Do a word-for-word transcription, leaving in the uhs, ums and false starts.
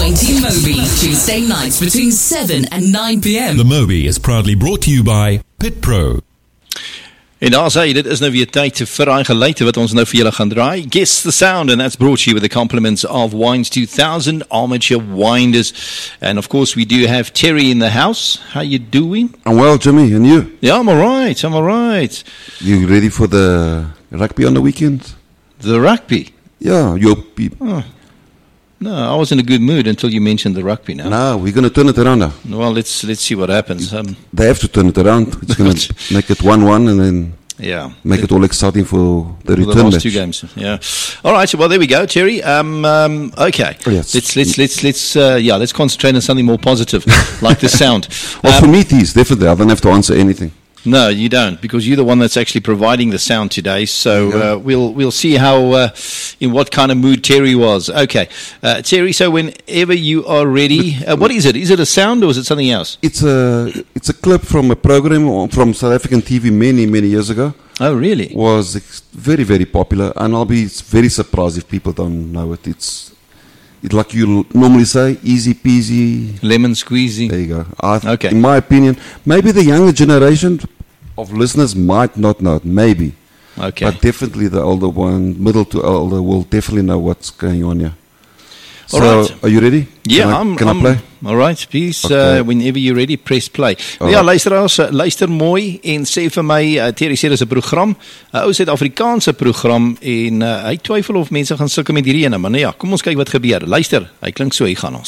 ninety Moby, Tuesday nights between seven and nine p.m. The Moby is proudly brought to you by Pit Pro. En daar sê, dit is nou weer tyd vir daai geluide wat ons nou vir julle gaan draai. Guess the Sound, and that's brought to you with the compliments of Wines two thousand, Armature Winders. And of course, we do have Terry in the house. How you doing? I'm well, Jimmy, and you? Yeah, I'm alright, I'm alright. You ready for the rugby on the weekend? The rugby? Yeah, you'll be... Oh. No, I was in a good mood until you mentioned the rugby now. No, we're going to turn it around now. Well, let's let's see what happens. Um, they have to turn it around. It's going to make it one one and then yeah, make it all exciting for the for return the last match. two games. Yeah. All right. So, well, there we go, Terry. Um, um, okay. Oh, yes. Let's let's let's let's uh, yeah. Let's concentrate on something more positive, like the sound. Well, um, for me, it is definitely. I don't have to answer anything. No, you don't, because you're the one that's actually providing the sound today. So Yeah. uh, we'll we'll see how uh, in what kind of mood Terry was. Okay, uh, Terry. So whenever you are ready, uh, what is it? Is it a sound or is it something else? It's a it's a clip from a program from South African T V many many years ago. Oh, really? It was ex- very very popular, and I'll be very surprised if people don't know it. It's it's like you normally say, easy peasy. Lemon squeezy. There you go. I th- Okay. In my opinion, maybe the younger generation of listeners might not know it, maybe. Okay. But definitely the older one, middle to older, will definitely know what's going on here. All So, right. are you ready? Yeah, can I, I'm. Can I'm, I play? All right, please. Okay. Uh, whenever you're ready, press play. All Ja, right. luisteraars, uh, luister mooi en sê vir my, uh, Terry sê dis 'n program, 'n ou Suid-Afrikaanse program en uh, hy twyfel of mense gaan sukkel met hierdie ene, maar nee ja, kom ons kyk wat gebeur. Luister, hy klink so, hy gaan ons.